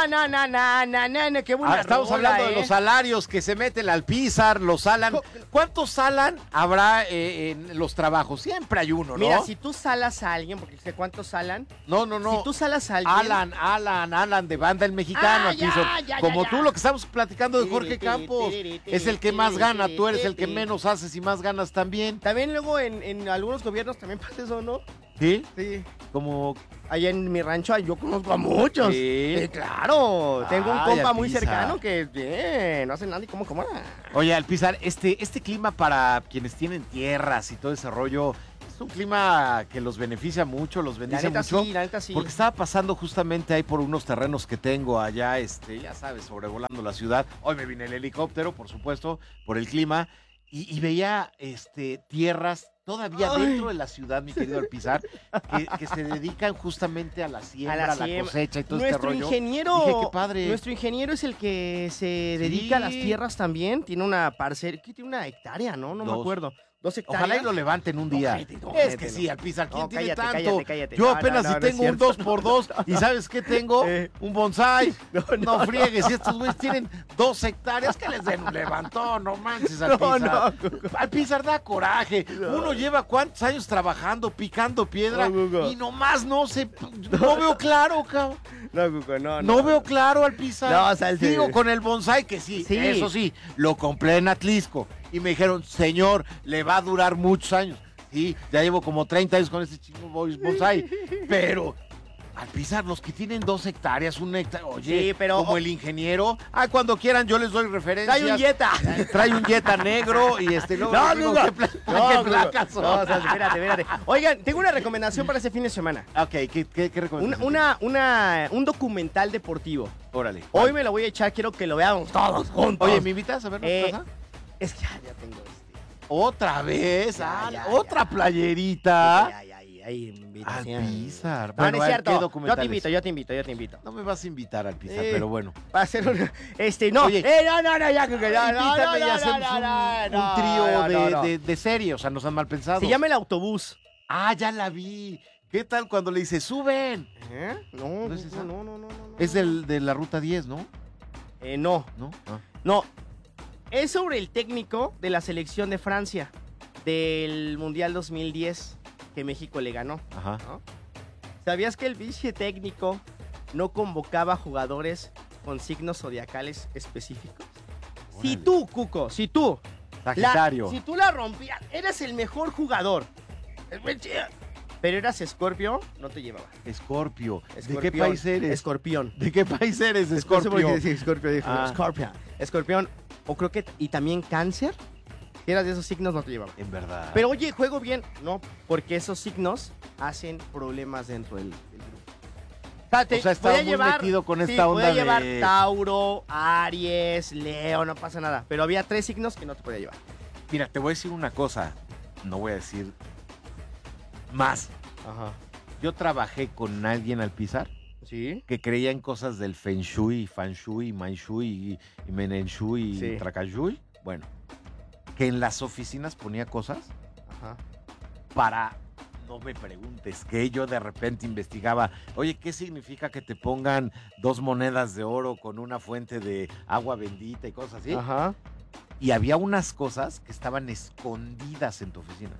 No, qué buena Estamos rola, hablando de los salarios que se mete el Alpizar, los Alan. ¿Cuántos Alan habrá en los trabajos? Siempre hay uno, ¿no? Mira, si tú salas a alguien, porque sé cuántos salan. No. Si tú salas a alguien. Alan de Banda El Mexicano. Como tú, lo que estamos platicando de Jorge Campos. Es el que más gana, tú eres el que menos haces y más ganas también. También luego en algunos gobiernos también pasa eso, ¿no? ¿Sí? Sí. Como... Allá en mi rancho yo conozco a muchos. Sí. Claro. Tengo un Ay, compa muy Alpizar. cercano que bien, no hace nada y cómo. Oye, Alpizar, este clima para quienes tienen tierras y todo ese rollo, es un clima que los beneficia mucho, los bendice mucho. La neta sí. Porque estaba pasando justamente ahí por unos terrenos que tengo allá, ya sabes, sobrevolando la ciudad. Hoy me vine el helicóptero, por supuesto, por el clima, y veía tierras todavía dentro de la ciudad, mi querido Alpizar, que se dedican justamente a la siembra, a la cosecha y todo este rollo. Dije, qué padre. Nuestro ingeniero es el que se dedica a las tierras también. Tiene una parcela, ¿qué tiene? Una hectárea, ¿no? No me acuerdo. 2 hectáreas. Ojalá y lo levanten un día. Es que sí, Alpizar, ¿quién tiene cállate, tanto? cállate. Yo apenas si tengo un 2x2 y ¿sabes qué tengo? Un bonsai. No friegues, si estos güeyes tienen 2 hectáreas, que les den un levantón, no manches, Alpizar. Alpizar, da coraje. Uno lleva cuántos años trabajando, picando piedra y nomás no veo claro, cabrón. No veo claro, Alpizar. Digo, con el bonsai que sí, eso sí, lo compré en Atlisco. Y me dijeron, señor, le va a durar muchos años. Sí, ya llevo como 30 años con este chingo bonsai. Pero, Alpizar, los que tienen 2 hectáreas, 1 hectárea, oye, sí, pero, como el ingeniero, cuando quieran yo les doy referencias. Trae un Jetta negro y luego ¿qué placas son? Espérate. Oigan, tengo una recomendación para este fin de semana. Ok, ¿qué recomendación? Un documental deportivo. Órale. Hoy me lo voy a echar, quiero que lo veamos todos juntos. Oye, ¿me invitas a ver qué pasa? Es que ya tengo ¿Otra vez? ¿Otra playerita? Invitación. Alpizar. No, no es cierto. Yo te invito. No me vas a invitar, Alpizar, pero bueno. Va a ser no. Oye, invítame y hacemos un trío de serie, o sea, no sean mal pensados. Se llama El Autobús. Ya la vi. ¿Qué tal cuando le dice, suben? No. Es de la Ruta 10, ¿no? No. No. Es sobre el técnico de la selección de Francia del Mundial 2010 que México le ganó. Ajá. ¿No? ¿Sabías que el vice técnico no convocaba jugadores con signos zodiacales específicos? Órale. Si tú, Cuco, Sagitario. si tú la rompías, eres el mejor jugador. Pero eras Escorpio, no te llevaba. Escorpio. ¿De qué país eres? Escorpión. ¿De qué país eres, Escorpio? Escorpión. O creo que, y también Cáncer, si eras de esos signos no te llevaba. En verdad. Pero oye, juego bien. No, porque esos signos hacen problemas dentro del grupo. O sea, estaba muy metido con esta onda voy a llevar Tauro, Aries, Leo, no pasa nada. Pero había 3 signos que no te podía llevar. Mira, te voy a decir una cosa. No voy a decir más. Ajá. Yo trabajé con alguien, Alpizar, ¿sí? Que creía en cosas del Feng Shui, Fan Shui, Man Shui, y Menen Shui, y Tracashui. Bueno, que en las oficinas ponía cosas para, no me preguntes, que yo de repente investigaba, oye, ¿qué significa que te pongan 2 monedas de oro con una fuente de agua bendita y cosas así? Ajá. Y había unas cosas que estaban escondidas en tu oficina.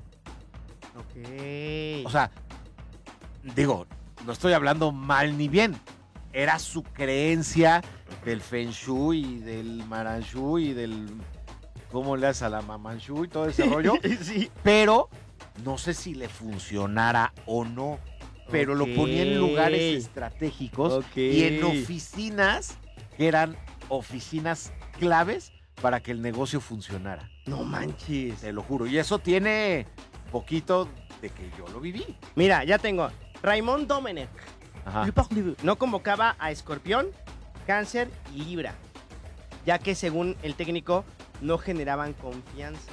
Ok. O sea, digo, no estoy hablando mal ni bien. Era su creencia del Feng Shui, del Maran Shui, del... ¿Cómo le haces a la Maman Shui? Todo ese rollo. Sí. Pero no sé si le funcionara o no. Pero lo ponía en lugares estratégicos y en oficinas que eran oficinas claves para que el negocio funcionara. No manches. Te lo juro. Y eso tiene poquito de que yo lo viví. Mira, ya tengo. Raymond Domenech. Ajá. No convocaba a Escorpión, Cáncer y Libra, ya que según el técnico no generaban confianza.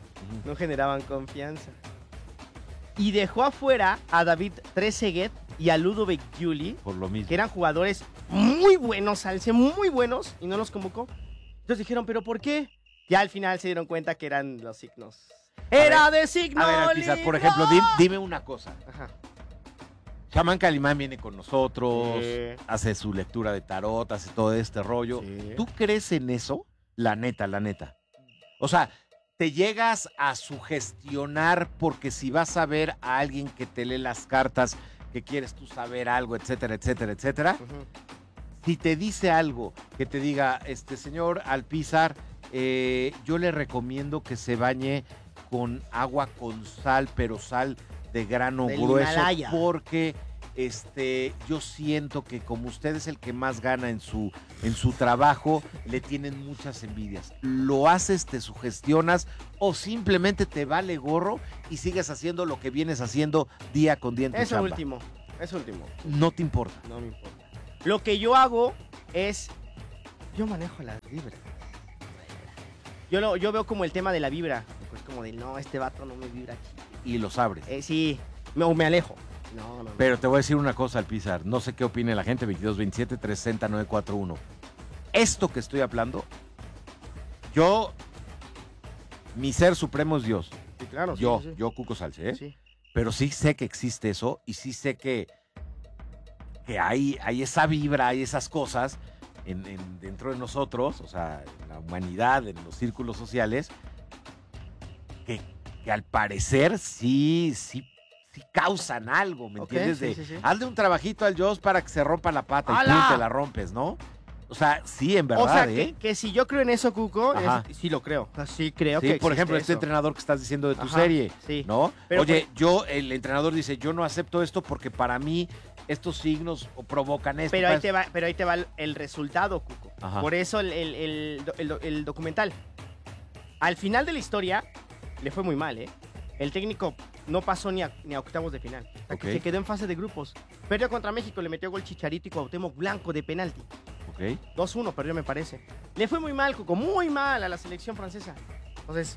Y dejó afuera a David Trezeguet y a Ludovic Giuli, por lo mismo, que eran jugadores muy buenos, muy buenos, y no los convocó. Entonces dijeron, ¿pero por qué? Ya al final se dieron cuenta que eran los signos. ¡Era de signo! A ver, Alpizar, por ejemplo, dime una cosa. Ajá. Chamán Calimán viene con nosotros, hace su lectura de tarot, hace todo este rollo. Sí. ¿Tú crees en eso? La neta. O sea, ¿te llegas a sugestionar porque si vas a ver a alguien que te lee las cartas, que quieres tú saber algo, etcétera? Uh-huh. Si te dice algo que te diga, señor Alpizar, yo le recomiendo que se bañe con agua con sal, pero sal de grano grueso, Himalaya. Porque yo siento que como usted es el que más gana en su trabajo, le tienen muchas envidias. ¿Lo haces, te sugestionas o simplemente te vale gorro y sigues haciendo lo que vienes haciendo día con día en tu chamba? Eso último. ¿No te importa? No me importa. Lo que yo hago es, yo manejo las vibras. Yo veo como el tema de la vibra, pues como de, no, este vato no me vibra aquí. Y los abres. Sí, me alejo. No. Pero te voy a decir una cosa, Alpizar. No sé qué opine la gente. 2227-360-941. Esto que estoy hablando, mi ser supremo es Dios. Sí, claro. Yo, Cuco Salce, ¿eh? Sí. Pero sí sé que existe eso y sí sé que hay esa vibra, hay esas cosas dentro de nosotros, o sea, en la humanidad, en los círculos sociales, que al parecer sí causan algo, ¿me entiendes? Sí. Hazle un trabajito al Joss para que se rompa la pata y tú te la rompes, ¿no? O sea, sí, en verdad. O sea, que si yo creo en eso, Cuco, sí lo creo. O sea, sí creo que por ejemplo, este entrenador que estás diciendo de tu serie, ¿no? Pero oye, el entrenador dice, yo no acepto esto porque para mí estos signos provocan esto. Pero ahí te va el resultado, Cuco. Ajá. Por eso el documental. Al final de la historia, le fue muy mal, ¿eh? El técnico no pasó ni a octavos de final. Se quedó en fase de grupos. Perdió contra México, le metió gol Chicharito y Cuauhtémoc Blanco de penalti. 2-1 perdió, me parece. Le fue muy mal, Cuco, muy mal a la selección francesa. Entonces,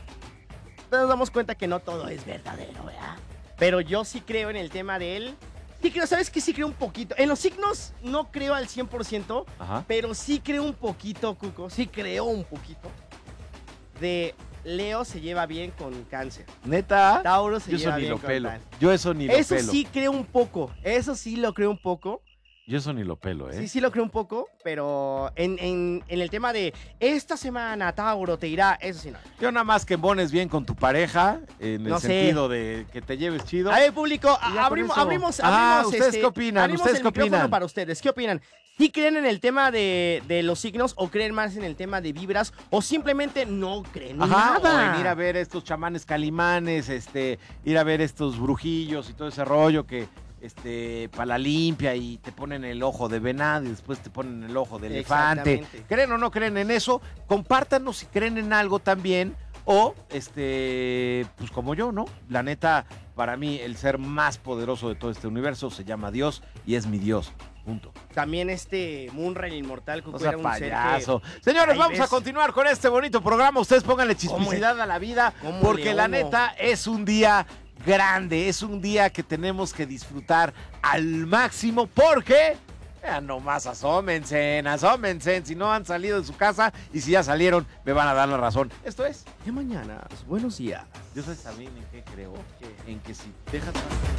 nos damos cuenta que no todo es verdadero, ¿verdad? Pero yo sí creo en el tema de él. Sí creo, ¿sabes qué? Sí creo un poquito. En los signos no creo al 100%, pero sí creo un poquito, Cuco. Sí creo un poquito. De Leo se lleva bien con Cáncer. ¿Neta? Tauro se lleva bien con Tal. Yo eso ni lo pelo. Eso sí creo un poco. Eso sí lo creo un poco. Yo eso ni lo pelo, ¿eh? Sí lo creo un poco, pero en el tema de esta semana Tauro te irá, eso sí no. Yo nada más que embones bien con tu pareja, en el sentido de que te lleves chido. A ver, público, abrimos ¿ustedes qué opinan? Abrimos el micrófono para ustedes. ¿Qué opinan? ¿Sí creen en el tema de los signos o creen más en el tema de vibras o simplemente no creen nada? O en ir a ver estos chamanes calimanes, ir a ver estos brujillos y todo ese rollo que para la limpia y te ponen el ojo de venado y después te ponen el ojo de elefante. ¿Creen o no creen en eso? Compártanos si creen en algo también o pues como yo, ¿no? La neta, para mí el ser más poderoso de todo este universo se llama Dios y es mi Dios. Punto. También Munra el Inmortal, Cuco, era un payaso. Ser que... Señores, vamos a continuar con este bonito programa. Ustedes pónganle chismicidad a la vida porque la neta es un día grande, es un día que tenemos que disfrutar al máximo porque nomás asómense, si no han salido de su casa y si ya salieron me van a dar la razón. Esto es ¿Qué mañanas? Buenos días. Yo sé también en qué creo, en que si dejas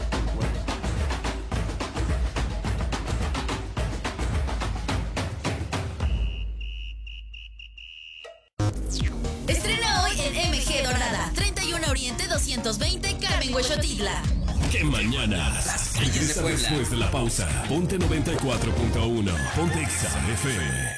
Estrena hoy en MG Dorada, 31 Oriente 220, Carmen Huexotitla. ¿Qué mañanas? Las calles de Puebla. Después de la pausa, ponte 94.1, ponte XFM.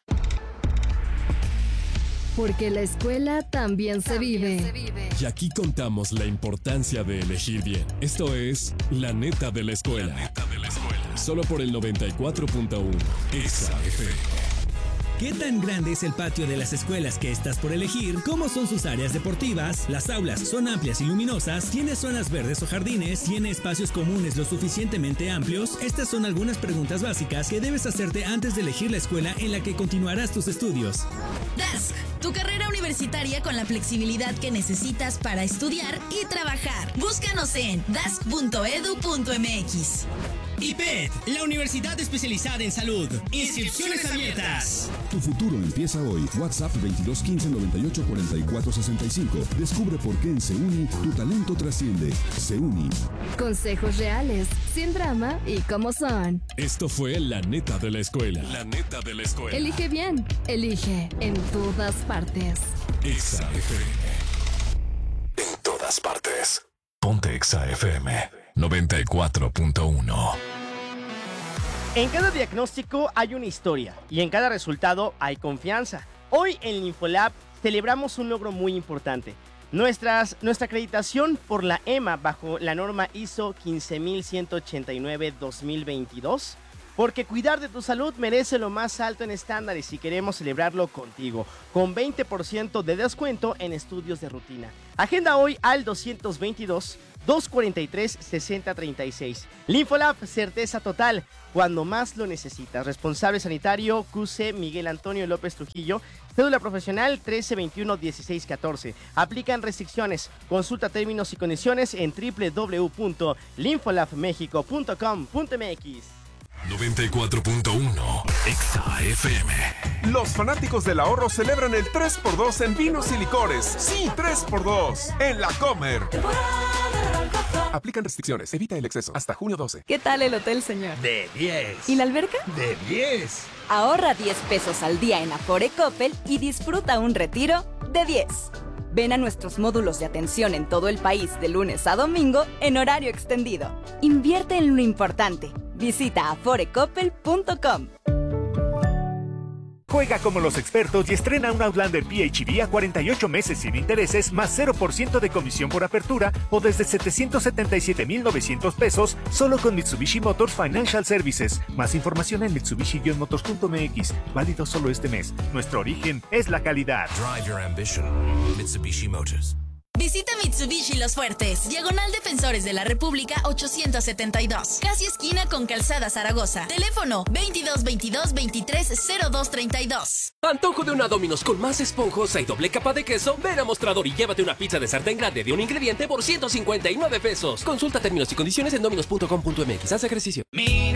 Porque la escuela también se vive. Y aquí contamos la importancia de elegir bien. Esto es La Neta de la Escuela. Solo por el 94.1 XFM. ¿Qué tan grande es el patio de las escuelas que estás por elegir? ¿Cómo son sus áreas deportivas? ¿Las aulas son amplias y luminosas? ¿Tiene zonas verdes o jardines? ¿Tiene espacios comunes lo suficientemente amplios? Estas son algunas preguntas básicas que debes hacerte antes de elegir la escuela en la que continuarás tus estudios. DASC, tu carrera universitaria con la flexibilidad que necesitas para estudiar y trabajar. Búscanos en dask.edu.mx. IPED, la universidad especializada en salud. Inscripciones abiertas. Tu futuro empieza hoy. WhatsApp 2215 98 44 65. Descubre por qué en SEUNI tu talento trasciende. SEUNI. Consejos reales, sin drama y como son. Esto fue La Neta de la Escuela. La Neta de la Escuela. Elige bien, elige en todas partes. Exa FM. En todas partes. Ponte Exa FM 94.1. En cada diagnóstico hay una historia y en cada resultado hay confianza. Hoy en Infolab celebramos un logro muy importante. Nuestra acreditación por la EMA bajo la norma ISO 15189-2022. Porque cuidar de tu salud merece lo más alto en estándares y queremos celebrarlo contigo, con 20% de descuento en estudios de rutina. Agenda hoy al 222-243-6036. Linfolab, certeza total, cuando más lo necesitas. Responsable sanitario QC Miguel Antonio López Trujillo. Cédula profesional 1321-1614. Aplican restricciones. Consulta términos y condiciones en www.linfolabmexico.com.mx. 94.1 Exa FM. Los fanáticos del ahorro celebran el 3x2 en vinos y licores. Sí, 3x2 en La Comer. Aplican restricciones. Evita el exceso. Hasta junio 12. ¿Qué tal el hotel, señor? De 10. ¿Y la alberca? De 10. Ahorra 10 pesos al día en Afore Coppel y disfruta un retiro de 10. Ven a nuestros módulos de atención en todo el país de lunes a domingo en horario extendido. Invierte en lo importante. Visita aforecoppel.com. Juega como los expertos y estrena un Outlander PHEV a 48 meses sin intereses más 0% de comisión por apertura o desde 777,900 pesos solo con Mitsubishi Motors Financial Services. Más información en mitsubishi-motors.mx. Válido solo este mes. Nuestro origen es la calidad. Drive your ambition. Mitsubishi Motors. Visita Mitsubishi Los Fuertes, diagonal Defensores de la República 872, casi esquina con Calzada Zaragoza. Teléfono 2222-230232. Antojo de una Domino's con más esponjosa y doble capa de queso. Ven a Mostrador y llévate una pizza de sartén grande de un ingrediente por 159 pesos. Consulta términos y condiciones en dominos.com.mx. Haz ejercicio. Mira